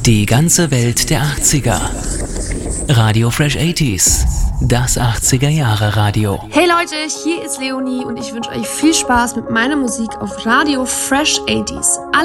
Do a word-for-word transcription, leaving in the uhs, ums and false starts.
Die ganze Welt der achtziger. Radio Fresh achtziger. Das achtziger-Jahre-Radio. Hey Leute, hier ist Leonie und ich wünsche euch viel Spaß mit meiner Musik auf Radio Fresh achtziger.